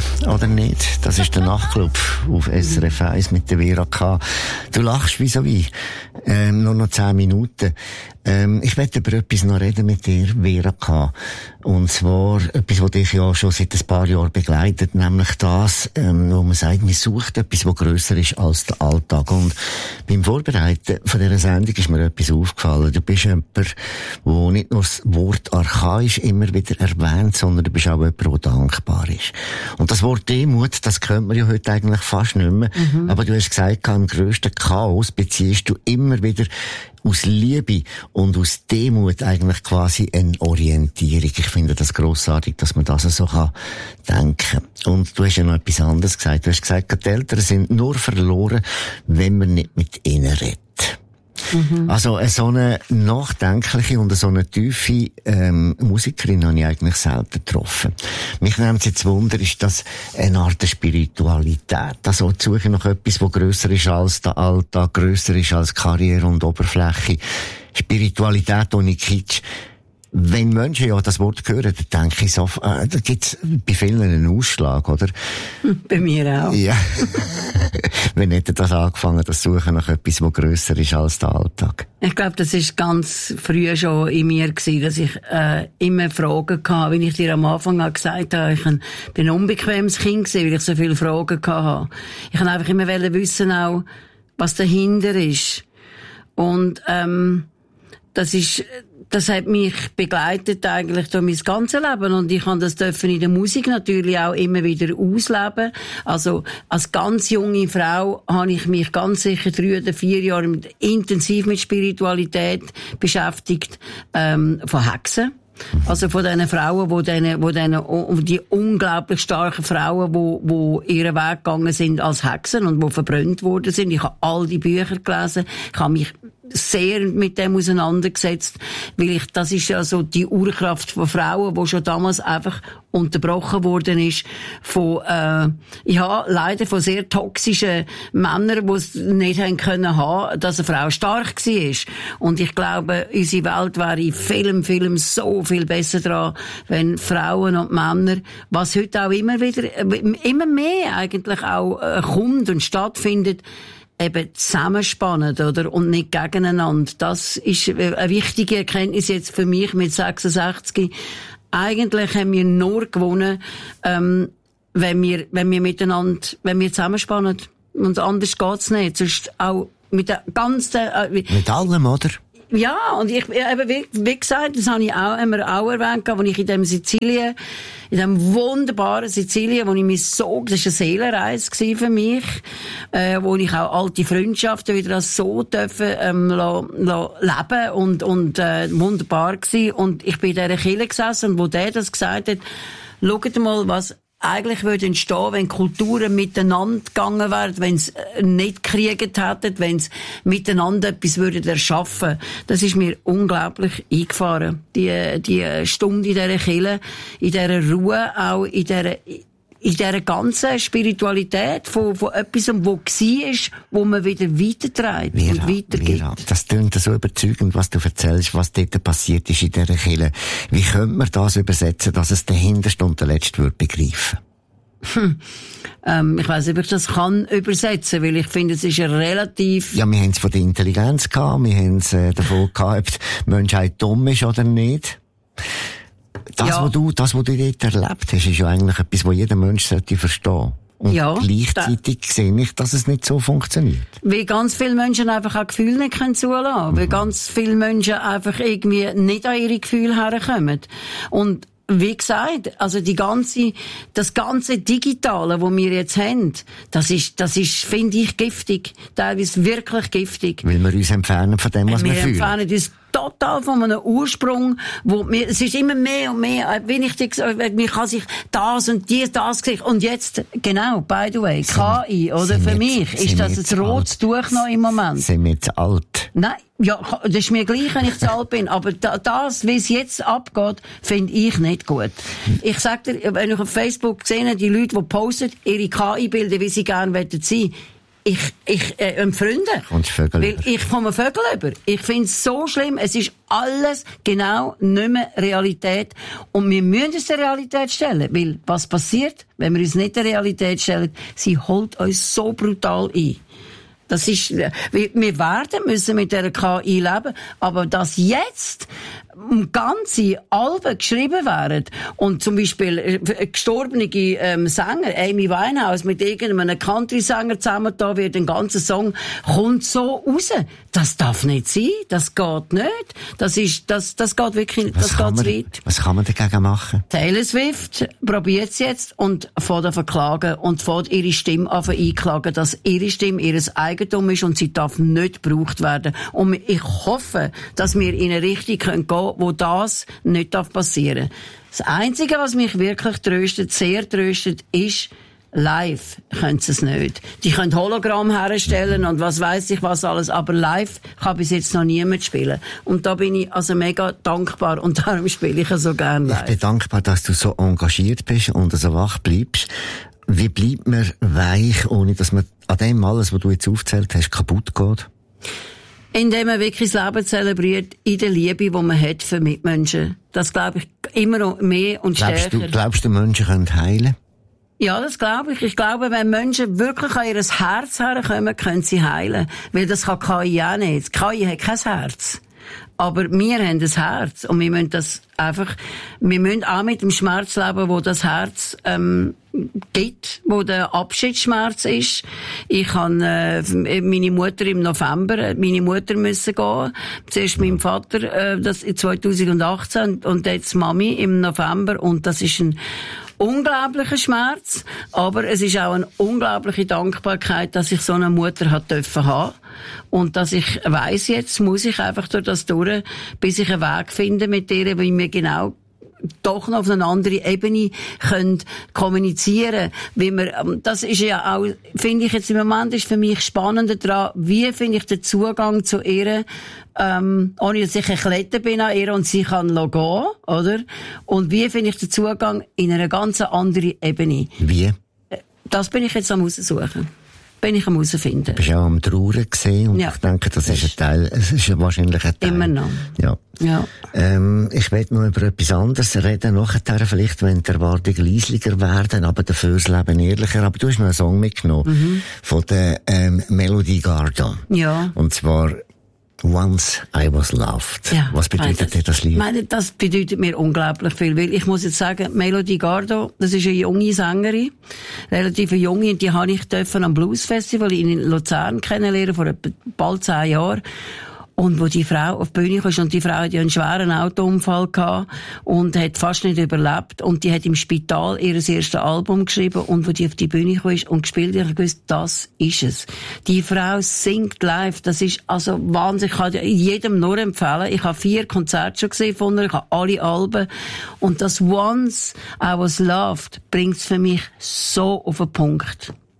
oder nicht? Das ist der Nachtclub auf SRF 1 mit der Vera K. Du lachst wie so wie. Nur noch 10 Minuten. Ich möchte über etwas noch reden mit dir, Vera K. Und zwar etwas, was dich ja schon seit ein paar Jahren begleitet, nämlich das, wo man sagt, man sucht etwas, was grösser ist als der Alltag. Und beim Vorbereiten von dieser Sendung ist mir etwas aufgefallen. Du bist jemand, der nicht nur das Wort archaisch immer wieder erwähnt, sondern du bist auch jemand, der dankbar ist. Und das Wort Demut, das kennt man ja heute eigentlich fast nicht mehr. Aber du hast gesagt, im grössten Chaos beziehst du immer wieder aus Liebe und aus Demut eigentlich quasi eine Orientierung. Ich finde das grossartig, dass man das so denken kann. Und du hast ja noch etwas anderes gesagt. Du hast gesagt, die Eltern sind nur verloren, wenn man nicht mit ihnen redet. Also so eine nachdenkliche und so eine tiefe Musikerin habe ich eigentlich selten getroffen. Mich nimmt jetzt Wunder, ist das eine Art Spiritualität, also die Suche nach etwas, das grösser ist als der Alltag, grösser ist als Karriere und Oberfläche. Spiritualität ohne Kitsch. Wenn Menschen ja das Wort hören, dann denke ich so, da gibt's bei vielen einen Ausschlag, oder? Bei mir auch. Ja. Wenn hätte das angefangen, das Suchen nach etwas, das grösser ist als der Alltag? Ich glaube, das ist ganz früh schon in mir gewesen, dass ich immer Fragen hatte, wie ich dir am Anfang gesagt habe. Ich bin ein unbequemes Kind gewesen, weil ich so viele Fragen hatte. Ich wollte einfach immer wissen auch, was dahinter ist. Und das hat mich begleitet eigentlich durch mein ganzes Leben und ich kann das in der Musik natürlich auch immer wieder ausleben. Also als ganz junge Frau habe ich mich ganz sicher 3 oder 4 Jahre intensiv mit Spiritualität beschäftigt, von Hexen. Also von diesen Frauen, die unglaublich starken Frauen, wo ihren Weg gegangen sind als Hexen und wo verbrannt worden sind. Ich habe all die Bücher gelesen. Ich habe mich sehr mit dem auseinandergesetzt, weil das ist ja so die Urkraft von Frauen, die schon damals einfach unterbrochen worden ist von, leider von sehr toxischen Männern, die es nicht haben können haben, dass eine Frau stark war. Und ich glaube, unsere Welt wäre Film so viel besser dran, wenn Frauen und Männer, was heute auch immer mehr eigentlich auch kommt und stattfindet, eben zusammenspannen, oder? Und nicht gegeneinander. Das ist eine wichtige Erkenntnis jetzt für mich mit 66. Eigentlich haben wir nur gewonnen, wenn wir zusammenspannen. Und anders geht's nicht. Sonst auch mit der ganzen, mit allem, oder? Ja, und wie gesagt, das habe ich auch erwähnt, als ich in dem wunderbaren Sizilien, wo ich mich das war eine Seelenreise für mich, wo ich auch alte Freundschaften wieder so leben und wunderbar gewesen. Und ich bin in dieser Kirche gesessen und wo der das gesagt hat, schaut mal, was eigentlich würde entstehen, wenn Kulturen miteinander gegangen wären, wenn es nicht gekriegt hätten, wenn es miteinander etwas würden erschaffen. Das ist mir unglaublich eingefahren. Die Stunde in dieser Kirche, in dieser Ruhe, auch in dieser ganzen Spiritualität von etwas, wo war, wo man wieder weiterträgt und weitergibt. Vera, das klingt so überzeugend, was du erzählst, was dort passiert ist in dieser Kirche. Wie könnte man das übersetzen, dass es der Hinterste und der Letzte wird begreifen? Ich weiss nicht, ob ich das kann übersetzen, weil ich finde, es ist ja relativ... Ja, wir haben es von der Intelligenz gehabt, wir haben es davon gehabt, ob die Menschheit dumm ist oder nicht. Was du dort erlebt hast, ist ja eigentlich etwas, was jeder Mensch sollte verstehen. Und gleichzeitig sehe ich, dass es nicht so funktioniert. Weil ganz viele Menschen einfach auch Gefühle nicht zulassen können. Weil ganz viele Menschen einfach irgendwie nicht an ihre Gefühle herkommen. Und wie gesagt, also das ganze Digitale, was wir jetzt haben, das ist, finde ich, giftig. Teilweise wirklich giftig. Weil wir uns entfernen von dem, was wir fühlen. Wir entfernen uns total von einem Ursprung, es ist immer mehr und mehr, mir kann sich das und das sehen. Und jetzt, genau, by the way, KI, oder? Für mich ist das ein rotes Tuch noch im Moment. Sind wir jetzt alt? Nein, ja, das ist mir gleich, wenn ich zu alt bin. Aber das, wie es jetzt abgeht, finde ich nicht gut. Ich sag dir, wenn ich auf Facebook sehe, die Leute, die posten ihre KI-Bilder, wie sie gerne sein wollen, Freunde. Weil ich komme Vögel über. Ich finde es so schlimm. Es ist alles genau nicht mehr Realität. Und wir müssen uns der Realität stellen. Weil, was passiert, wenn wir uns nicht der Realität stellen? Sie holt uns so brutal ein. Das ist, wir werden müssen mit der KI leben. Aber dass jetzt ganze Alben geschrieben werden und zum Beispiel gestorbene Sänger, Amy Winehouse, mit irgendeinem Country-Sänger zusammen da wird, ein ganzer Song kommt so raus. Das darf nicht sein. Das geht nicht. Das geht wirklich, das geht zu weit. Was kann man dagegen machen? Taylor Swift probiert es jetzt und fährt an verklagen und fährt ihre Stimme an einklagen, dass ihre Stimme ihres Eigentum ist und sie darf nicht gebraucht werden. Und ich hoffe, dass wir in eine Richtung gehen können, wo das nicht passieren darf. Das Einzige, was mich wirklich tröstet, sehr tröstet, ist, live können sie es nicht. Die können Hologramm herstellen und was weiss ich was alles, aber live kann bis jetzt noch niemand spielen. Und da bin ich also mega dankbar und darum spiele ich so gerne live. Ich bin dankbar, dass du so engagiert bist und so wach bleibst. Wie bleibt man weich, ohne dass man an dem alles, was du jetzt aufgezählt hast, kaputt geht? Indem man wirklich das Leben zelebriert, in der Liebe, die man hat für Mitmenschen. Das glaube ich immer mehr und stärker. Glaubst du, Menschen können heilen? Ja, das glaube ich. Ich glaube, wenn Menschen wirklich an ihr Herz herkommen, können sie heilen. Weil das kann KI auch nicht. KI hat kein Herz. Aber wir haben ein Herz. Und wir müssen auch mit dem Schmerz leben, wo das Herz, gibt, wo der Abschiedsschmerz ist. Ich habe meine Mutter im November, meine Mutter müssen gehen. Zuerst meinem Vater, das 2018 und jetzt Mami im November und das ist ein unglaublicher Schmerz, aber es ist auch eine unglaubliche Dankbarkeit, dass ich so eine Mutter hat dürfen haben und dass ich weiss, jetzt muss ich einfach durch das durch, bis ich einen Weg finde mit ihr, wie wir genau doch noch auf eine andere Ebene können kommunizieren, wie wir, das ist ja auch, finde ich jetzt im Moment ist für mich spannender dran, wie finde ich den Zugang zu ihr, ohne dass ich ein Kletter bin an ihr und sie kann gehen, oder? Und wie finde ich den Zugang in einer ganz anderen Ebene? Wie? Das bin ich jetzt am Aussuchen. Bin ich am herausfinden. Du bist ja am Trauern gesehen und ich denke, das ist ein Teil, es ist ja wahrscheinlich ein Teil. Immer noch. Ja. Ich will noch über etwas anderes reden, nachher vielleicht, wenn die Erwartungen leislicher werden, aber dafür das Leben ehrlicher. Aber du hast noch einen Song mitgenommen von der Melody Gardot. Ja. Und zwar Once I Was Loved. Ja, was bedeutet dir das Lied? Ich meine, das bedeutet mir unglaublich viel, weil ich muss jetzt sagen, Melody Gardot, das ist eine junge Sängerin, relativ junge, und die habe ich am Blues Festival in Luzern kennenlernen, vor bald 10 Jahren. Und wo die Frau auf die Bühne kam, und die Frau hat ja einen schweren Autounfall gehabt und hat fast nicht überlebt. Und die hat im Spital ihr erstes Album geschrieben und wo die auf die Bühne kam und gespielt hat, ich gewusst, das ist es. Die Frau singt live, das ist also wahnsinnig. Ich kann jedem nur empfehlen. Ich habe 4 Konzerte schon gesehen von ihr, ich habe alle Alben. Und das Once I Was Loved bringt es für mich so auf den Punkt.